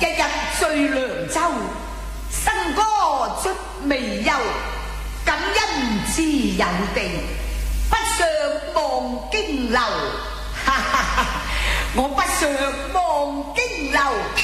日日醉涼州，笙歌出微休。感恩自有地，不上望京樓。哈哈哈！我不上望京樓。